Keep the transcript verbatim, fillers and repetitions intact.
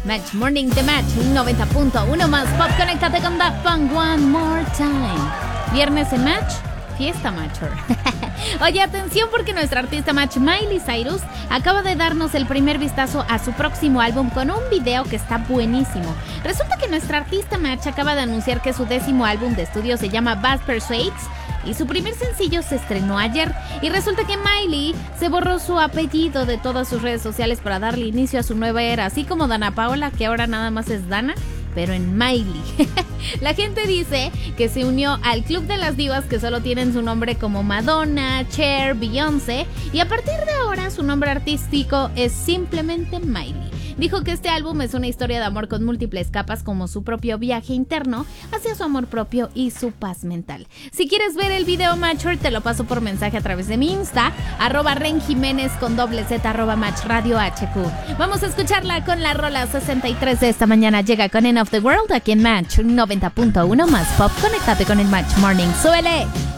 Match Morning de Match noventa punto uno más pop. Conéctate con Daft Punk One More Time. Viernes en Match, fiesta Matcher. Oye, atención porque nuestra artista Match, Miley Cyrus, acaba de darnos el primer vistazo a su próximo álbum con un video que está buenísimo. Resulta que nuestra artista Match acaba de anunciar que su décimo álbum de estudio se llama Bad Persuades y su primer sencillo se estrenó ayer. Y resulta que Miley se borró su apellido de todas sus redes sociales para darle inicio a su nueva era, así como Dana Paola, que ahora nada más es Dana, pero en Miley. La gente dice que se unió al club de las divas que solo tienen su nombre como Madonna, Cher, Beyoncé, y a partir de ahora su nombre artístico es simplemente Miley. Dijo que este álbum es una historia de amor con múltiples capas, como su propio viaje interno hacia su amor propio y su paz mental. Si quieres ver el video Matcher, te lo paso por mensaje a través de mi Insta, arroba Ren Jiménez con doble Z, arroba Match Radio H Q. Vamos a escucharla con la rola sesenta y tres de esta mañana. Llega con End of the World aquí en Match noventa punto uno más pop. Conéctate con el Match Morning. ¡Súbele!